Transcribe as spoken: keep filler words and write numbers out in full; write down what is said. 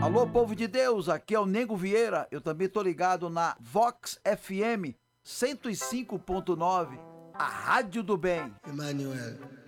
Alô, povo de Deus, aqui é o Nego Vieira. Eu também tô ligado na Vox F M cento e cinco ponto nove, a rádio do bem. Emmanuel.